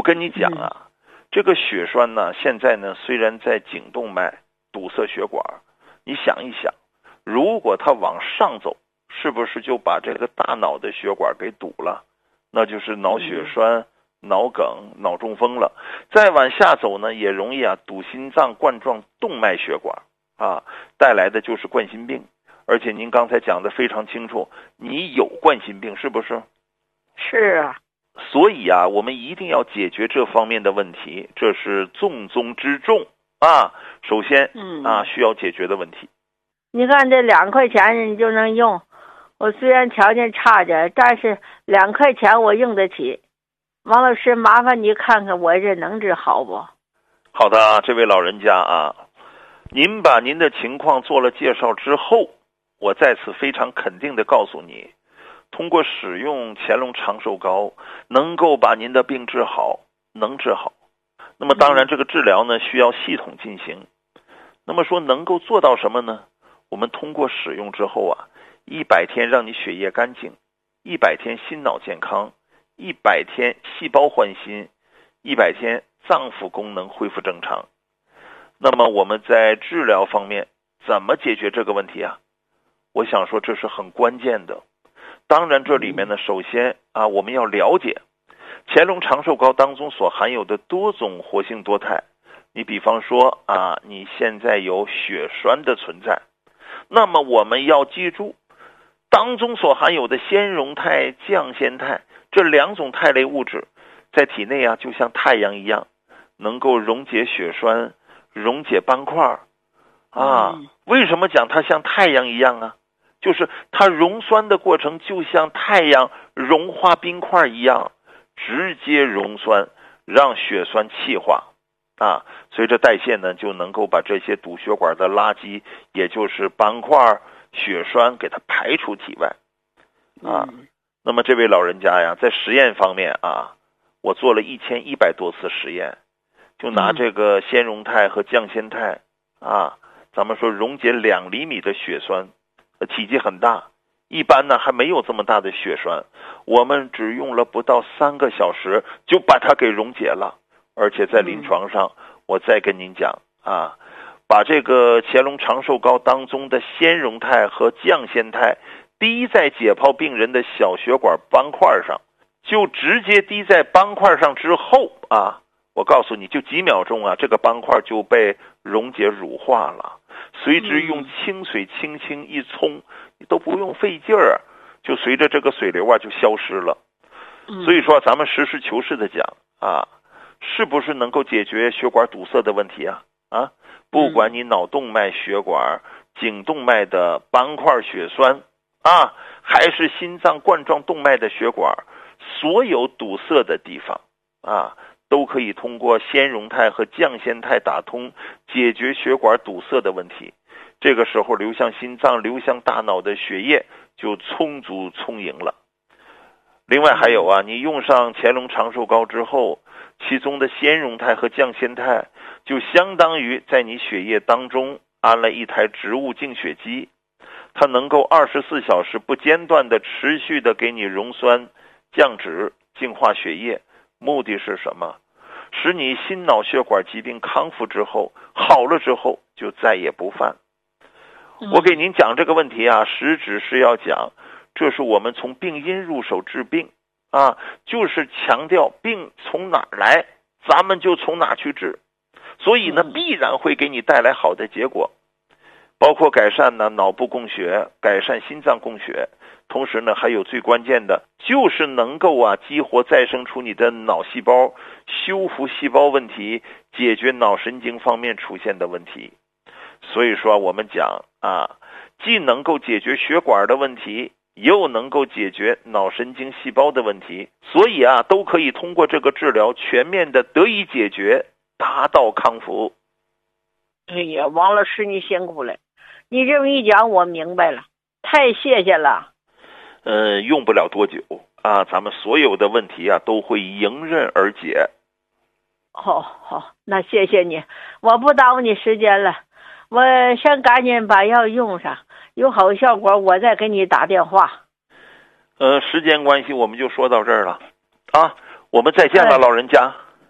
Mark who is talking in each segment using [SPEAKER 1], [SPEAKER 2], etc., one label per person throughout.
[SPEAKER 1] 跟你讲啊，这个血栓呢，现在呢虽然在颈动脉堵塞血管，你想一想，如果它往上走，是不是就把这个大脑的血管给堵了？那就是脑血栓、脑梗、脑中风了。再往下走呢，也容易堵心脏冠状动脉血管带来的就是冠心病。而且您刚才讲的非常清楚，你有冠心病是不是？
[SPEAKER 2] 是啊。
[SPEAKER 1] 所以我们一定要解决这方面的问题，这是重中之重首先需要解决的问题。
[SPEAKER 2] 你看这2块钱你就能用，我虽然条件差点，但是2块钱我用得起。王老师，麻烦你看看我这能治好不？
[SPEAKER 1] 好的，这位老人家您把您的情况做了介绍之后，我再次非常肯定的告诉你，通过使用乾隆长寿膏能够把您的病治好，能治好。那么当然这个治疗呢需要系统进行。那么说能够做到什么呢？我们通过使用之后100天让你血液干净，100天心脑健康，100天细胞换新，100天脏腑功能恢复正常。那么我们在治疗方面怎么解决这个问题我想说这是很关键的。当然这里面呢，首先我们要了解乾隆长寿膏当中所含有的多种活性多肽。你比方说你现在有血栓的存在，那么我们要记住当中所含有的纤溶肽、降酰肽这2种肽类物质在体内就像太阳一样，能够溶解血栓，溶解斑块为什么讲它像太阳一样就是它溶栓的过程就像太阳融化冰块一样，直接溶栓，让血栓气化随着代谢呢，就能够把这些堵血管的垃圾，也就是斑块、血栓给它排出体外那么这位老人家在实验方面我做了1100多次实验，就拿这个纤溶肽和降酰肽咱们说溶解2厘米的血栓，体积很大，一般呢还没有这么大的血栓，我们只用了不到3个小时就把它给溶解了。而且在临床上我再跟您讲把这个乾隆长寿膏当中的纤溶肽和降酰肽滴在解剖病人的小血管斑块上，就直接滴在斑块上之后我告诉你就几秒钟这个斑块就被溶解乳化了，随之用清水轻轻一冲，你都不用费劲儿，就随着这个水流就消失了。所以说咱们实事求是的讲是不是能够解决血管堵塞的问题不管你脑动脉血管、颈动脉的斑块血栓还是心脏冠状动脉的血管，所有堵塞的地方都可以通过纤溶肽和降酰肽打通，解决血管堵塞的问题。这个时候流向心脏、流向大脑的血液就充足充盈了。另外还有你用上乾隆长寿膏之后，其中的纤溶肽和降酰肽就相当于在你血液当中安了一台植物净血机，它能够24小时不间断的持续的给你溶栓、降脂、净化血液。目的是什么？使你心脑血管疾病康复之后，好了之后就再也不犯。我给您讲这个问题实质是要讲，这是我们从病因入手治病就是强调病从哪儿来，咱们就从哪儿去治。所以呢，必然会给你带来好的结果，包括改善脑部供血，改善心脏供血。同时呢，还有最关键的就是能够激活再生出你的脑细胞，修复细胞问题，解决脑神经方面出现的问题。所以说我们讲既能够解决血管的问题，又能够解决脑神经细胞的问题，所以都可以通过这个治疗全面的得以解决，达到康复。
[SPEAKER 2] 哎呀，王老师你辛苦了，你这么一讲我明白了，太谢谢了。
[SPEAKER 1] 用不了多久咱们所有的问题都会迎刃而解。
[SPEAKER 2] 好，那谢谢你，我不耽误你时间了，我先赶紧把药用上，有好效果我再给你打电话。
[SPEAKER 1] 时间关系我们就说到这儿了我们再见了，老人家。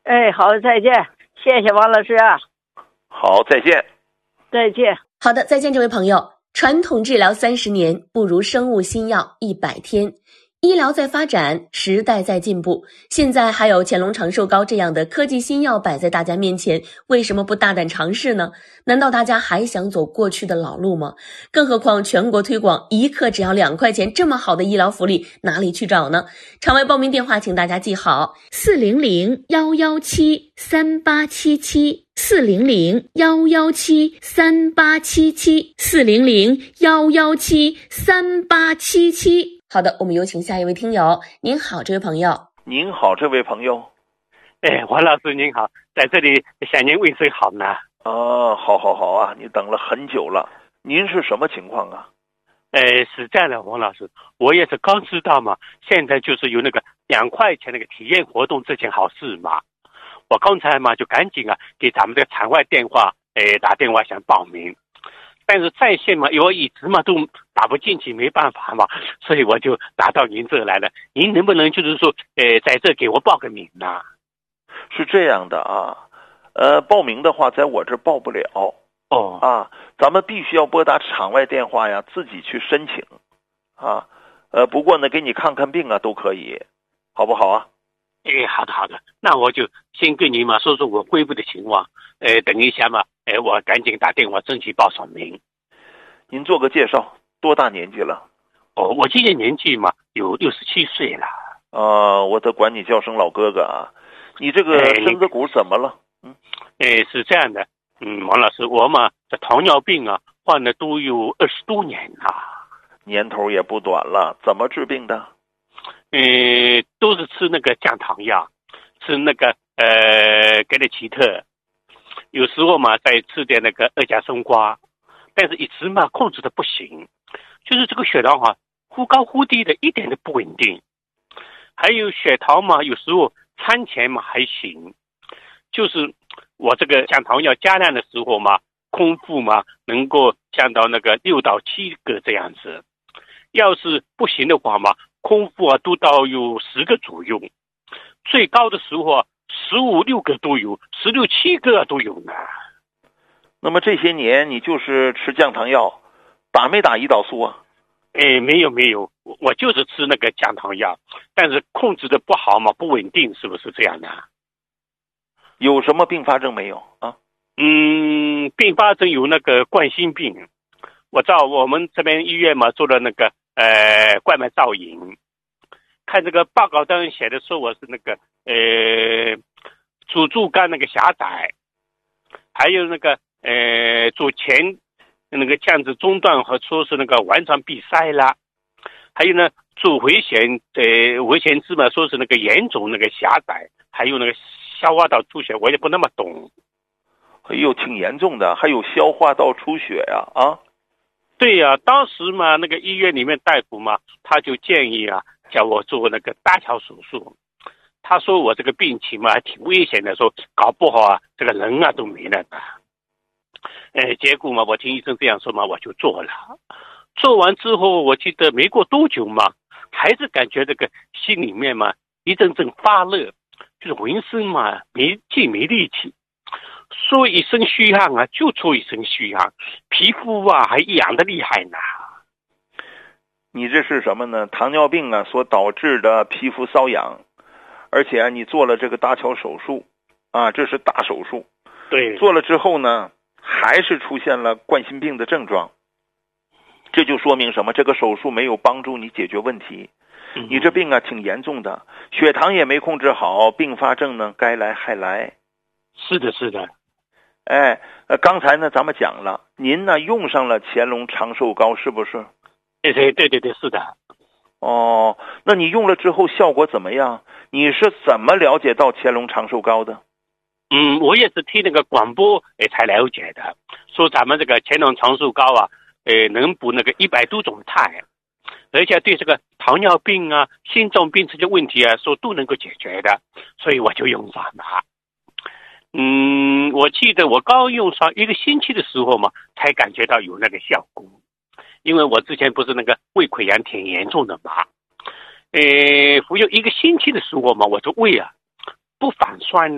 [SPEAKER 2] 哎，好，再见，谢谢王老师啊。
[SPEAKER 1] 好，再见。
[SPEAKER 2] 再见。
[SPEAKER 3] 好的，再见，这位朋友。传统治疗30年，不如生物新药100天。医疗在发展，时代在进步，现在还有乾隆长寿膏这样的科技新药摆在大家面前，为什么不大胆尝试呢？难道大家还想走过去的老路吗？更何况全国推广1克只要2块钱，这么好的医疗福利哪里去找呢？场外报名电话请大家记好，400-117-3877，400-117-3877，400-117-3877。好的，我们有请下一位听友。您好，这位朋友。
[SPEAKER 1] 您好，这位朋友。
[SPEAKER 4] 王老师您好，在这里向您问声好呢。
[SPEAKER 1] 好啊，你等了很久了。您是什么情况啊？
[SPEAKER 4] 是这样的，王老师，我也是刚知道嘛，现在就是有那个2块钱那个体验活动这件好事嘛。我刚才嘛就赶紧给咱们这个场外电话打电话想报名。但是在线嘛，我一直嘛都打不进去，没办法嘛，所以我就打到您这来了。您能不能就是说，在这给我报个名呢？
[SPEAKER 1] 是这样的啊，报名的话，在我这报不了。咱们必须要拨打场外电话呀，自己去申请啊。不过呢，给你看看病啊，都可以，好不好啊？
[SPEAKER 4] 好的，那我就先跟您嘛说说我恢复的情况。等一下嘛，我赶紧打电话争取报上名。
[SPEAKER 1] 您做个介绍，多大年纪了？
[SPEAKER 4] 我今年年纪嘛有67岁了。
[SPEAKER 1] 我得管你叫声老哥哥啊。你这个身子骨怎么了？
[SPEAKER 4] 是这样的，王老师，我嘛这糖尿病患了都有20多年了，
[SPEAKER 1] 年头也不短了。怎么治病的？
[SPEAKER 4] 都是吃那个降糖药，吃那个格列奇特，有时候嘛再吃点那个2甲松瓜，但是一直嘛控制的不行，就是这个血糖忽高忽低的，一点都不稳定。还有血糖嘛，有时候餐前嘛还行，就是我这个降糖药加量的时候嘛，空腹嘛能够降到那个6到7个这样子，要是不行的话嘛，空腹都到有10个左右，最高的时候15、16个都有，16、7个都有呢。
[SPEAKER 1] 那么这些年你就是吃降糖药，打没打胰岛素啊？
[SPEAKER 4] 没有，我就是吃那个降糖药，但是控制的不好嘛，不稳定，是不是这样的？
[SPEAKER 1] 有什么并发症没有啊？
[SPEAKER 4] 并发症有那个冠心病，我照我们这边医院嘛做了那个冠脉造影，看这个报告单写的说我是那个主柱干那个狭窄，还有那个左前那个降子中段和说是那个完全闭塞了，还有呢左回旋支嘛说是那个严重那个狭窄，还有那个消化道出血，我也不那么懂。
[SPEAKER 1] 挺严重的，还有消化道出血呀啊？
[SPEAKER 4] 对呀，当时嘛那个医院里面大夫嘛，他就建议叫我做那个搭桥手术。他说我这个病情嘛还挺危险的，说搞不好这个人都没了的。结果嘛我听医生这样说嘛，我就做了。做完之后我记得没过多久嘛，还是感觉这个心里面嘛一阵阵发热，就是浑身嘛没劲没力气，说一身虚汗就出一身虚汗，皮肤还痒得厉害呢。
[SPEAKER 1] 你这是什么呢？糖尿病所导致的皮肤瘙痒，而且你做了这个搭桥手术这是大手术。
[SPEAKER 4] 对，
[SPEAKER 1] 做了之后呢还是出现了冠心病的症状，这就说明什么？这个手术没有帮助你解决问题。你这病挺严重的，血糖也没控制好，并发症呢该来还来。
[SPEAKER 4] 是的。
[SPEAKER 1] 刚才呢咱们讲了，您呢用上了乾隆长寿膏，是不是？
[SPEAKER 4] 对，是的。
[SPEAKER 1] 那你用了之后效果怎么样？你是怎么了解到乾隆长寿膏的？
[SPEAKER 4] 我也是听那个广播才了解的，说咱们这个乾隆长寿膏能补那个100多种肽，而且对这个糖尿病心脏病这些问题说都能够解决的，所以我就用上了。我记得我刚用上1个星期的时候嘛，才感觉到有那个效果，因为我之前不是那个胃溃疡挺严重的嘛，服用1个星期的时候嘛，我这胃不反酸了，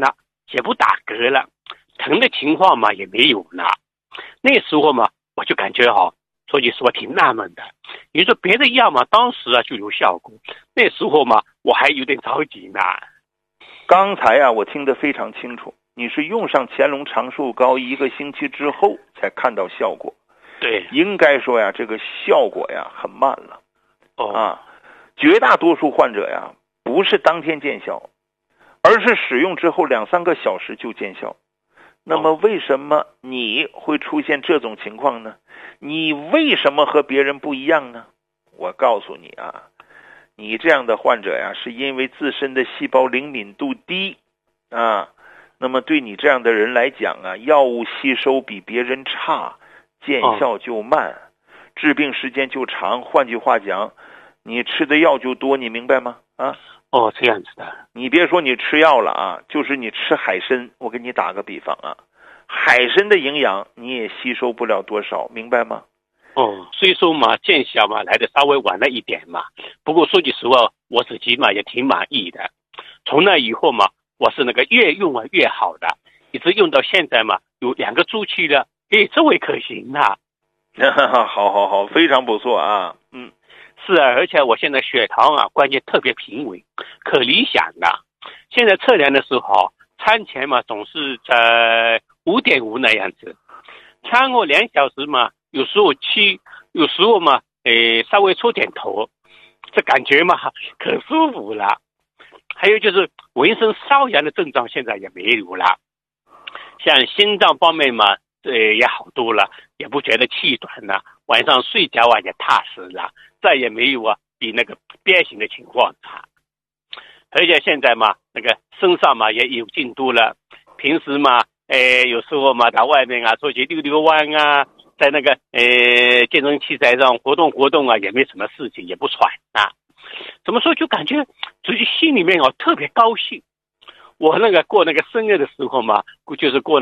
[SPEAKER 4] 也不打嗝了，疼的情况嘛也没有了。那时候嘛，我就感觉说句实话挺纳闷的。你说别的药嘛，当时就有效果，那时候嘛我还有点着急呢。
[SPEAKER 1] 刚才我听得非常清楚，你是用上乾隆长寿膏1个星期之后才看到效果。
[SPEAKER 4] 对，
[SPEAKER 1] 应该说这个效果很慢了。绝大多数患者不是当天见效，而是使用之后2-3个小时就见效。那么为什么你会出现这种情况呢？你为什么和别人不一样呢？我告诉你你这样的患者是因为自身的细胞灵敏度低那么对你这样的人来讲药物吸收比别人差，见效就慢，治病时间就长。换句话讲，你吃的药就多，你明白吗？
[SPEAKER 4] 这样子的。
[SPEAKER 1] 你别说你吃药了就是你吃海参，我给你打个比方海参的营养你也吸收不了多少，明白吗？
[SPEAKER 4] 虽说嘛见效嘛来的稍微晚了一点嘛，不过说句实话，我自己嘛也挺满意的。从那以后嘛，我是越用越好的，一直用到现在嘛，有2个周期了，这回可行了。
[SPEAKER 1] 好，非常不错
[SPEAKER 4] 是而且我现在血糖关键特别平稳，可理想了。现在测量的时候，餐前嘛总是在5.5那样子，餐后2小时嘛，有时候7，有时候嘛稍微出点头，这感觉嘛可舒服了。还有就是浑身瘙痒的症状现在也没有了，像心脏方面嘛也好多了，也不觉得气短了，晚上睡觉也踏实了，再也没有比憋醒的情况差。而且现在嘛身上嘛也有进度了，平时嘛有时候嘛到外面出去溜溜弯在健身器材上活动也没什么事情，也不喘怎么说就感觉自己心里面特别高兴。我过生日的时候嘛，就是过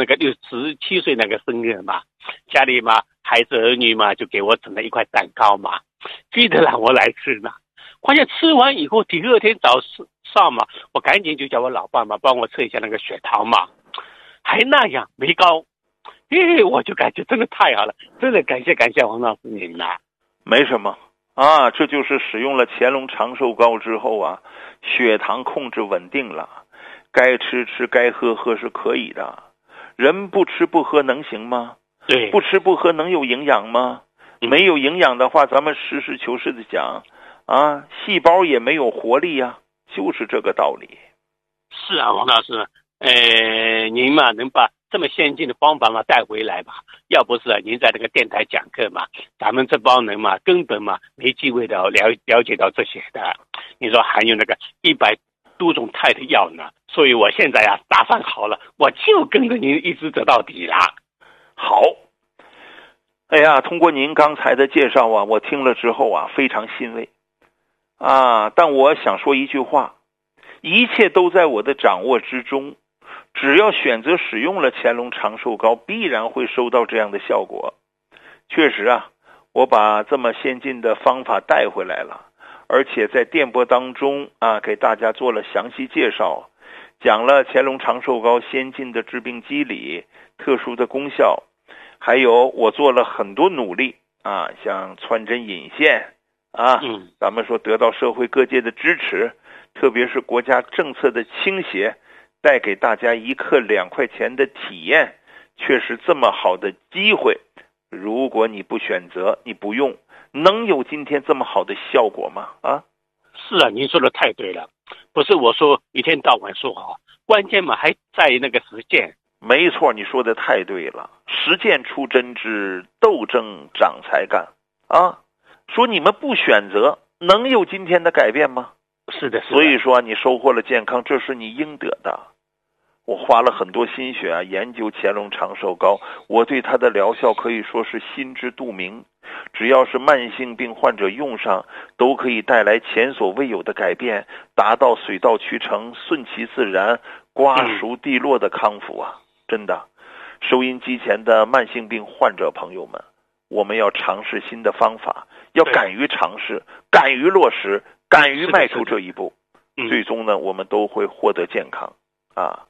[SPEAKER 4] 67岁生日嘛，家里嘛孩子儿女嘛就给我整了一块蛋糕嘛，非得让我来吃呢。关键吃完以后第2天早上嘛，我赶紧就叫我老伴嘛帮我测一下血糖嘛，还那样没高。我就感觉真的太好了，真的感谢王老师您了。
[SPEAKER 1] 没什么这就是使用了乾隆长寿膏之后血糖控制稳定了，该吃吃该喝喝是可以的。人不吃不喝能行吗？
[SPEAKER 4] 对，
[SPEAKER 1] 不吃不喝能有营养吗？没有营养的话，咱们实事求是的讲细胞也没有活力就是这个道理。
[SPEAKER 4] 是王老师，您嘛能把这么先进的方法嘛带回来吧，要不是您在电台讲课嘛，咱们这帮人嘛根本嘛没机会的了解到这些的。你说还有100多种态的药呢，所以我现在打算好了，我就跟着您一直走到底了。
[SPEAKER 1] 好，通过您刚才的介绍我听了之后非常欣慰但我想说一句话，一切都在我的掌握之中，只要选择使用了乾隆长寿膏，必然会收到这样的效果。确实我把这么先进的方法带回来了，而且在电波当中给大家做了详细介绍，讲了乾隆长寿膏先进的治病机理、特殊的功效，还有我做了很多努力像穿针引线咱们说得到社会各界的支持，特别是国家政策的倾斜，带给大家1克2块钱的体验，确实这么好的机会，如果你不选择，你不用，能有今天这么好的效果吗？
[SPEAKER 4] 是您说的太对了，不是我说一天到晚说好，关键嘛还在于实践。
[SPEAKER 1] 没错，你说的太对了，实践出真知，斗争长才干说你们不选择，能有今天的改变吗？
[SPEAKER 4] 是的，
[SPEAKER 1] 所以说你收获了健康，这是你应得的。我花了很多心血研究乾隆长寿膏，我对它的疗效可以说是心知肚明。只要是慢性病患者用上，都可以带来前所未有的改变，达到水到渠成、顺其自然、瓜熟蒂落的康复真的。收音机前的慢性病患者朋友们，我们要尝试新的方法，要敢于尝试，敢于落实，敢于迈出这一步，最终呢我们都会获得健康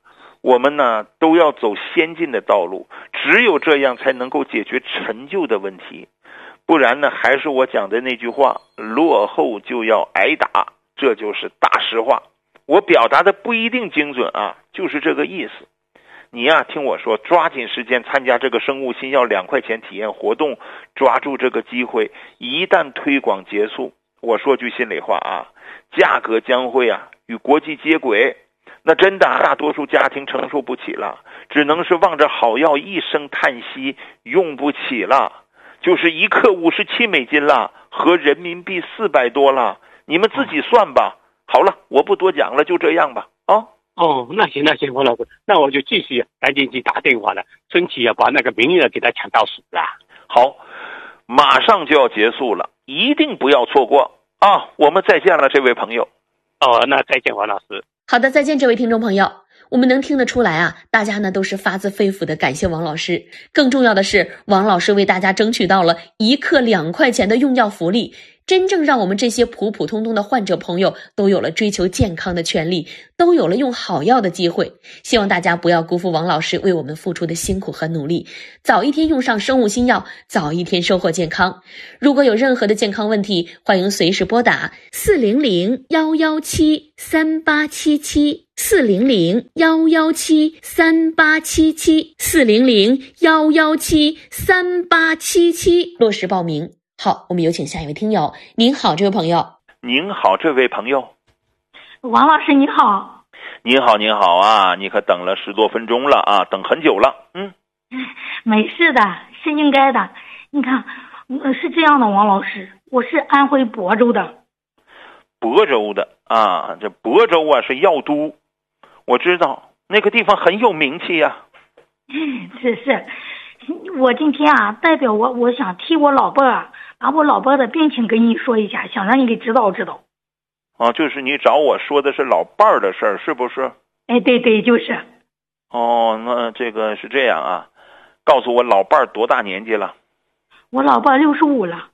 [SPEAKER 1] 我们呢都要走先进的道路，只有这样才能够解决陈旧的问题，不然呢还是我讲的那句话，落后就要挨打，这就是大实话。我表达的不一定精准啊，就是这个意思。你呀，听我说，抓紧时间参加这个生物新药2块钱体验活动，抓住这个机会，一旦推广结束，我说句心里话啊，价格将会与国际接轨，那真的大多数家庭承受不起了，只能是望着好药一声叹息，用不起了，就是1克57美金了，合人民币400多了，你们自己算吧。好了，我不多讲了，就这样吧啊。
[SPEAKER 4] 那行，王老师，那我就继续赶紧去打电话了，争取要把那个名额给他抢到手了。
[SPEAKER 1] 好，马上就要结束了，一定不要错过啊！我们再见了，这位朋友。
[SPEAKER 4] 那再见，王老师。
[SPEAKER 3] 好的，再见，这位听众朋友。我们能听得出来啊，大家呢都是发自肺腑的感谢王老师。更重要的是，王老师为大家争取到了1克2块钱的用药福利，真正让我们这些普普通通的患者朋友都有了追求健康的权利，都有了用好药的机会。希望大家不要辜负王老师为我们付出的辛苦和努力，早一天用上生物新药，早一天收获健康。如果有任何的健康问题，欢迎随时拨打400-117-3877 400-117-3877 400-117-3877落实报名。好，我们有请下一位听友。您好，这位朋友。
[SPEAKER 1] 您好，这位朋友。
[SPEAKER 5] 王老师你好。
[SPEAKER 1] 您好啊，你可等了10多分钟了啊，等很久了。
[SPEAKER 5] 没事的，是应该的。你看，是这样的，王老师，我是安徽亳州的。
[SPEAKER 1] 亳州的啊，这亳州是药都，我知道那个地方很有名气呀。
[SPEAKER 5] 是，我今天代表我想替我老伴把我老伴的病情跟你说一下，想让你给知道。
[SPEAKER 1] 就是你找我说的是老伴儿的事儿，是不是？
[SPEAKER 5] 哎，对，就是。
[SPEAKER 1] 那这个是这样啊，告诉我老伴儿多大年纪了？
[SPEAKER 5] 我老伴65了。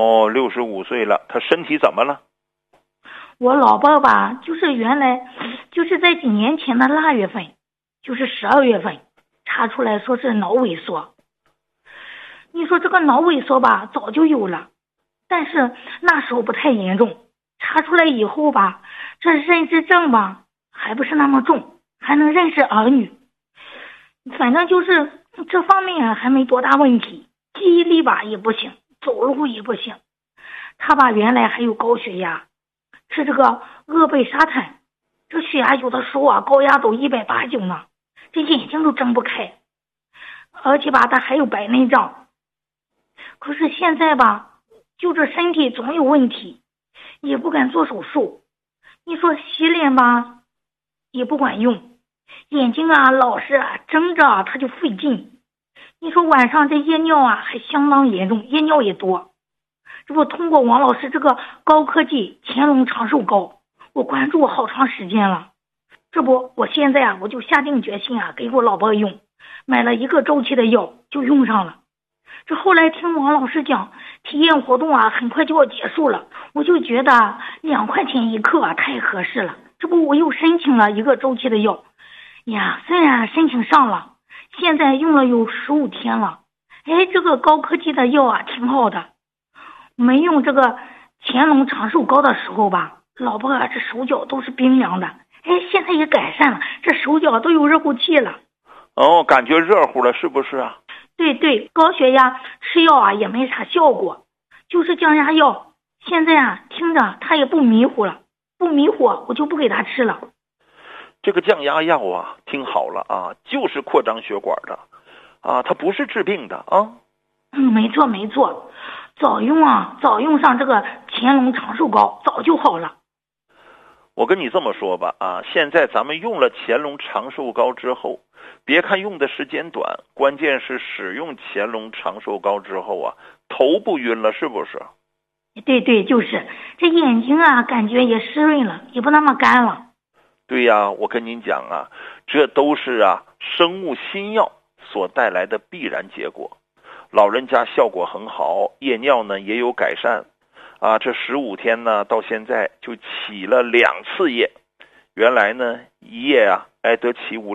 [SPEAKER 1] 65岁了，他身体怎么了？
[SPEAKER 5] 我老伴吧，就是原来就是在几年前的腊月份，就是12月份查出来说是脑萎缩。你说这个脑萎缩吧，早就有了，但是那时候不太严重。查出来以后吧，这认知症吧还不是那么重，还能认识儿女，反正就是这方面还没多大问题。记忆力吧也不行，走路也不行。他吧原来还有高血压，吃这个鄂贝沙坦，这血压有的时候高压都180呢，这眼睛都睁不开，而且吧他还有白内障。可是现在吧，就这身体总有问题，也不敢做手术。你说洗脸吧也不管用，眼睛老是睁着他就费劲。你说晚上这夜尿还相当严重，夜尿也多。这不通过王老师这个高科技乾隆长寿膏，我关注好长时间了。这不我现在我就下定决心给我老婆用，买了1个周期的药就用上了。这后来听王老师讲体验活动很快就要结束了，我就觉得2块钱1克太合适了。这不我又申请了1个周期的药呀，虽然申请上了，现在用了有15天了。这个高科技的药挺好的。没用这个乾隆长寿膏的时候吧，老婆这手脚都是冰凉的，现在也改善了，这手脚都有热乎气了。
[SPEAKER 1] 感觉热乎了是不是啊？
[SPEAKER 5] 对，高血压吃药也没啥效果，就是降压药。现在听着他也不迷糊了，不迷糊我就不给他吃了。
[SPEAKER 1] 这个降压药听好了就是扩张血管的它不是治病的
[SPEAKER 5] 没错，早用上这个乾隆长寿膏早就好了。
[SPEAKER 1] 我跟你这么说吧现在咱们用了乾隆长寿膏之后，别看用的时间短，关键是使用乾隆长寿膏之后头不晕了，是不是？
[SPEAKER 5] 对，就是这眼睛感觉也湿润了，也不那么干了。
[SPEAKER 1] 对呀，我跟您讲这都是生物新药所带来的必然结果。老人家效果很好，夜尿呢也有改善这15天呢到现在就起了2次夜，原来呢一夜得起5